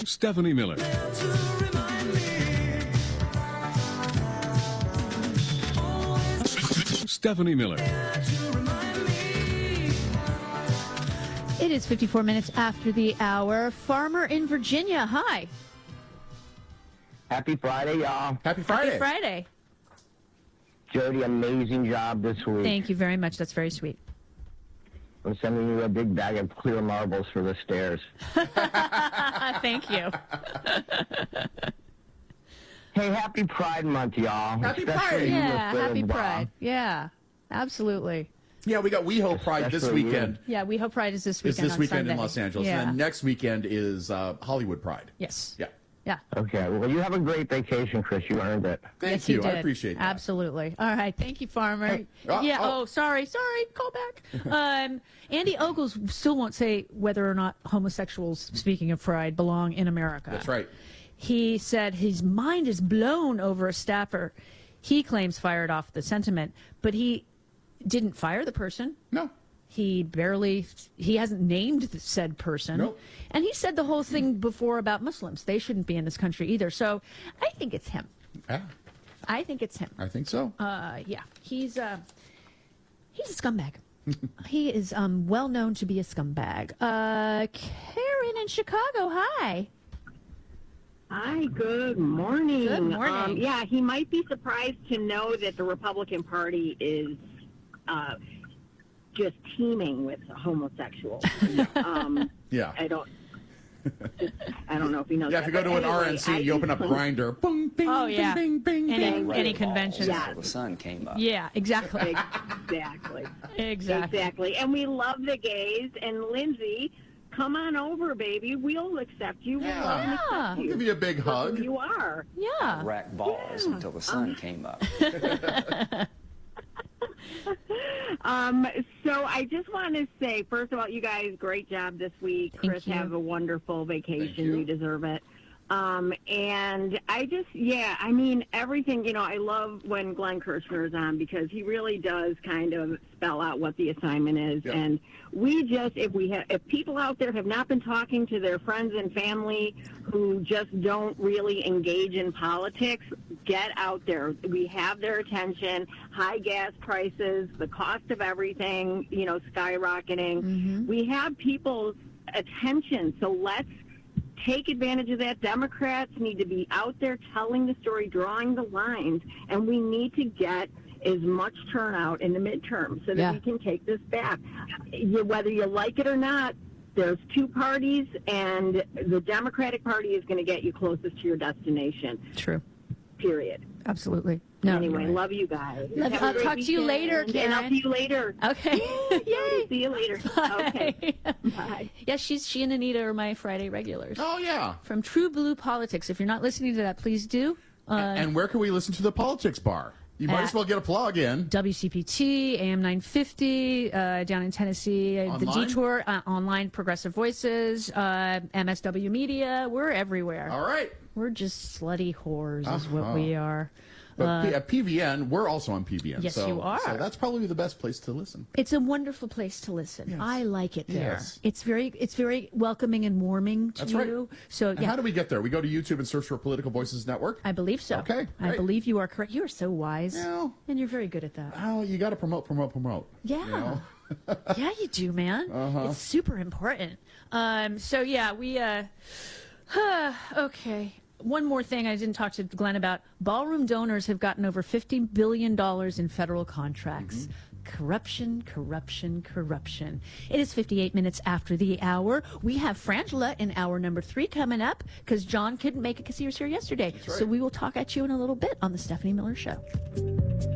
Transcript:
Stephanie Miller. Stephanie Miller. It is 54 minutes after the hour. Farmer in Virginia, hi. Happy Friday, y'all. Happy Friday. Happy Friday. Jody, amazing job this week. Thank you very much. That's very sweet. I'm sending you a big bag of clear marbles for the stairs. Thank you. Hey, happy Pride Month, y'all. Happy Especially Pride. you, Yeah, Phil happy and Bob. Pride. Yeah, absolutely. Yeah, we got WeHo Pride this Especially you. weekend. Yeah, we hope Pride is this It's weekend. this on weekend Sunday. in Los Angeles. Yeah. And then next weekend is Hollywood Pride. Yes. Yeah. Yeah. Okay, well, you have a great vacation, Chris. You earned it. Thank Yes, you. did. I appreciate that. Absolutely. All right. Thank you, Farmer. Hey, Sorry. Call back. Andy Ogles still won't say whether or not homosexuals, speaking of Pride, belong in America. That's right. He said his mind is blown over a staffer he claims fired off the sentiment, but he didn't fire the person. No. He hasn't named the said person. Nope. And he said the whole thing before about Muslims. They shouldn't be in this country either. So I think it's him. Yeah, I think it's him. I think so. Yeah, he's a scumbag. He is well known to be a scumbag. Karen in Chicago, hi. Hi, good morning. Good morning. Yeah, he might be surprised to know that the Republican Party is just teeming with homosexuals. Yeah. I don't know if he knows. Yeah, if you go to an RNC, you open up Grindr. Boom, bing, Oh, yeah. bing, bing, bing, bing. Any conventions. Yeah. The sun came up. Yeah, exactly. Exactly. Exactly. And we love the gays. And Lindsay, come on over, baby. We'll accept you. We'll love and accept I'll you. give you a big hug. You are. Yeah. Rack balls until the sun came up. So I just want to say, first of all, you guys, great job this week. Thank Chris, you. have a wonderful vacation. Thank you. You deserve it. And I just, I mean, everything, I love when Glenn Kirshner is on because he really does kind of spell out what the assignment is. Yeah. And we just, if people out there have not been talking to their friends and family who just don't really engage in politics, get out there. We have their attention. High gas prices, the cost of everything, skyrocketing. Mm-hmm. We have people's attention. So let's take advantage of that. Democrats need to be out there telling the story, drawing the lines, and we need to get as much turnout in the midterm so that we can take this back. Whether you like it or not, there's two parties, and the Democratic Party is going to get you closest to your destination, True. period. Absolutely. No. Anyway, love you guys. Love- Have a I'll great talk to you later, weekend, and I'll Karen. see you later. Okay. Yay. See you later. Okay. Bye. Yeah, she and Anita are my Friday regulars. Oh, yeah. From True Blue Politics. If you're not listening to that, please do. And where can we listen to the Politics Bar? You might as well get a plug in. WCPT, AM 950, down in Tennessee, the Online? Detour, online, Progressive Voices, MSW Media. We're everywhere. All right. We're just slutty whores is what we are. But at PVN, we're also on PVN. Yes, so, you are. So that's probably the best place to listen. It's a wonderful place to listen. Yes. I like it there. Yes. It's very welcoming and warming to That's you. right. So And yeah, how do we get there? We go to YouTube and search for Political Voices Network. I believe so. Okay, I great. believe you are correct. You are so wise. Well, And you're very good at that. oh, you got to promote. Yeah. You know? Yeah, you do, man. It's super important. So yeah, we okay. One more thing I didn't talk to Glenn about. Ballroom donors have gotten over $50 billion in federal contracts. Corruption. It is 58 minutes after the hour. We have Frangela in hour number 3 coming up because John couldn't make it because he was here yesterday. That's right. So we will talk at you in a little bit on the Stephanie Miller Show.